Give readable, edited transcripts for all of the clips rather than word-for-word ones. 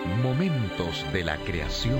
Momentos de la creación.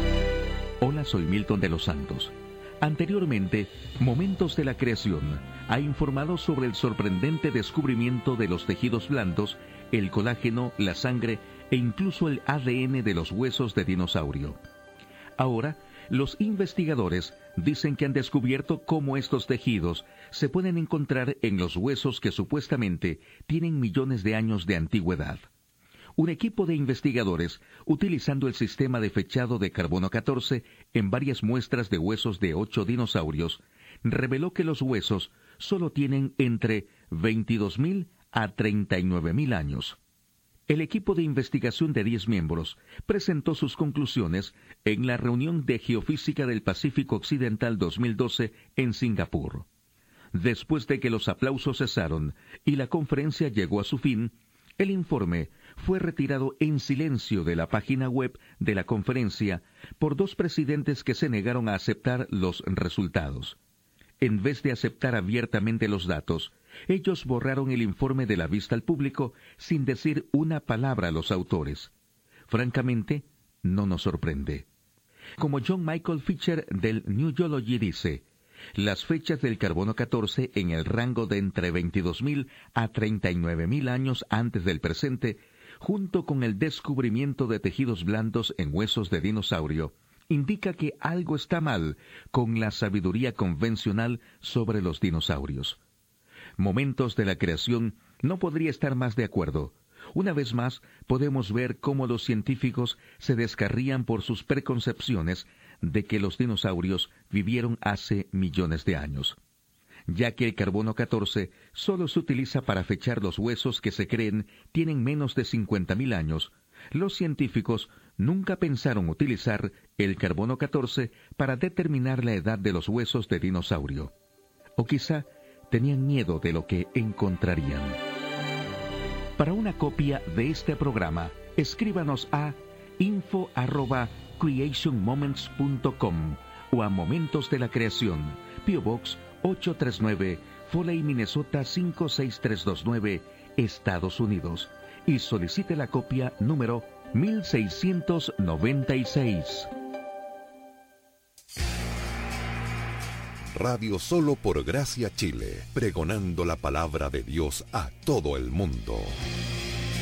Hola, soy Milton de los Santos. Anteriormente, Momentos de la Creación ha informado sobre el sorprendente descubrimiento de los tejidos blandos, el colágeno, la sangre e incluso el ADN de los huesos de dinosaurio. Ahora, los investigadores dicen que han descubierto cómo estos tejidos se pueden encontrar en los huesos que supuestamente tienen millones de años de antigüedad. Un equipo de investigadores, utilizando el sistema de fechado de carbono 14 en varias muestras de huesos de 8 dinosaurios, reveló que los huesos solo tienen entre 22.000 a 39.000 años. El equipo de investigación de 10 miembros presentó sus conclusiones en la reunión de Geofísica del Pacífico Occidental 2012 en Singapur. Después de que los aplausos cesaron y la conferencia llegó a su fin, el informe fue retirado en silencio de la página web de la conferencia por dos presidentes que se negaron a aceptar los resultados. En vez de aceptar abiertamente los datos, ellos borraron el informe de la vista al público sin decir una palabra a los autores. Francamente, no nos sorprende. Como John Michael Fisher del New Geology dice, las fechas del carbono 14 en el rango de entre 22.000 a 39.000 años antes del presente, junto con el descubrimiento de tejidos blandos en huesos de dinosaurio, indica que algo está mal con la sabiduría convencional sobre los dinosaurios. Momentos de la Creación no podría estar más de acuerdo. Una vez más, podemos ver cómo los científicos se descarrían por sus preconcepciones de que los dinosaurios vivieron hace millones de años. Ya que el carbono 14 solo se utiliza para fechar los huesos que se creen tienen menos de 50.000 años, los científicos nunca pensaron utilizar el carbono 14 para determinar la edad de los huesos de dinosaurio. O quizá tenían miedo de lo que encontrarían. Para una copia de este programa, escríbanos a info@creationmoments.com o a Momentos de la Creación, P.O. Box 839, Foley, Minnesota 56329, Estados Unidos, y solicite la copia número 1696. Radio Solo por Gracia Chile, pregonando la palabra de Dios a todo el mundo.